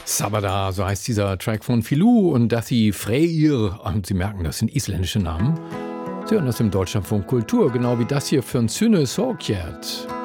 Sabada, so heißt dieser Track von Filou und Dathi Freyr. Und Sie merken, das sind isländische Namen. Sie hören das im Deutschlandfunk Kultur, genau wie das hier von Synne Sorkjert.